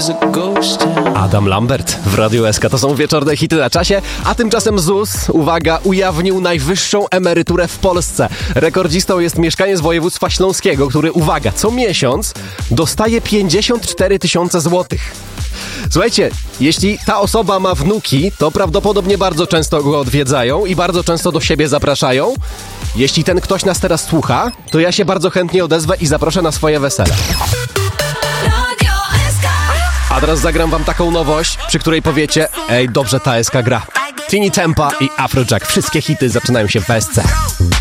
Adam Lambert w Radiu SK. To są wieczorne hity na czasie, a tymczasem ZUS, uwaga, ujawnił najwyższą emeryturę w Polsce. Rekordzistą jest mieszkaniec województwa śląskiego, który, uwaga, co miesiąc dostaje 54 000 złotych. Słuchajcie, jeśli ta osoba ma wnuki, to prawdopodobnie bardzo często go odwiedzają i bardzo często do siebie zapraszają. Jeśli ten ktoś nas teraz słucha, to ja się bardzo chętnie odezwę i zaproszę na swoje wesele. A teraz zagram wam taką nowość, przy której powiecie: ej, dobrze ta SK gra. Tini Tempa i Afrojack. Wszystkie hity zaczynają się w SC.